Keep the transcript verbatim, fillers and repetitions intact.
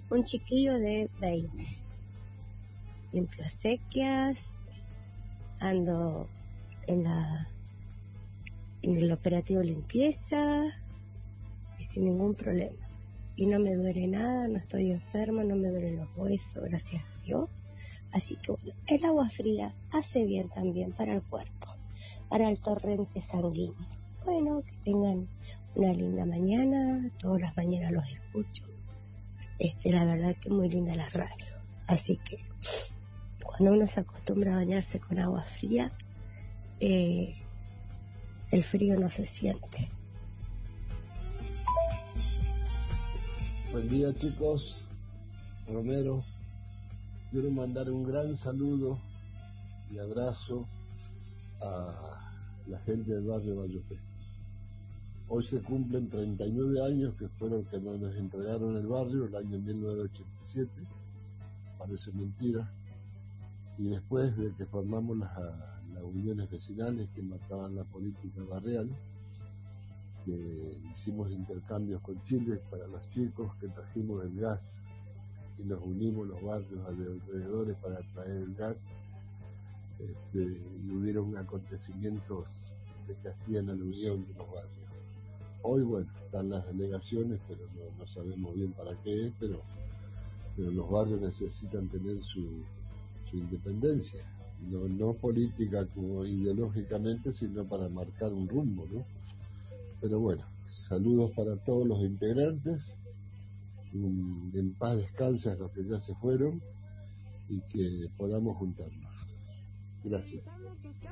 un chiquillo de veinte. Limpio acequias, ando en la en el operativo limpieza y sin ningún problema. Y no me duele nada, no estoy enferma, no me duelen los huesos, gracias a Dios. Así que bueno, el agua fría hace bien también para el cuerpo, para el torrente sanguíneo. Bueno, que tengan una linda mañana, todas las mañanas los escucho. Este, la verdad que muy linda la radio. Así que cuando uno se acostumbra a bañarse con agua fría, eh, el frío no se siente. Buen día, chicos. Romero, quiero mandar un gran saludo y abrazo a la gente del barrio Vallupé. Hoy se cumplen treinta y nueve años que fueron que nos entregaron el barrio, el año mil novecientos ochenta y siete, parece mentira, y después de que formamos las, las uniones vecinales que marcaban la política barrial, que hicimos intercambios con Chile para los chicos, que trajimos el gas y nos unimos los barrios alrededores para traer el gas, este, y hubieron acontecimientos de que hacían alusión de los barrios. Hoy, bueno, están las delegaciones, pero no, no sabemos bien para qué es, pero, pero los barrios necesitan tener su, su independencia, no, no política como ideológicamente, sino para marcar un rumbo, ¿no? Pero bueno, saludos para todos los integrantes, um, en paz descansen los que ya se fueron y que podamos juntarnos. Gracias.